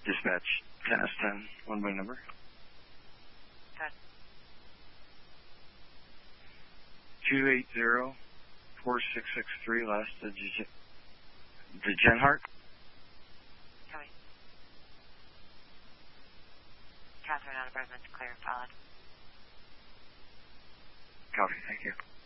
Dispatch 10S10, one by number. Good. 280-4663, last DeGenhart. Copy. Catherine out of Redmond, clear, solid. Copy, thank you.